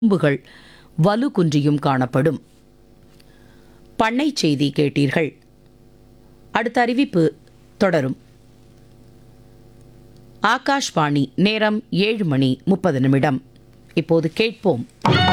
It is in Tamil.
கொம்புகள் வலு குன்றியும் காணப்படும். பண்ணை செய்தி கேட்டீர்கள். அடுத்த அறிவிப்பு தொடரும். ஆகாஷ்வாணி, நேரம் 7:30. இப்போது கேட்போம்.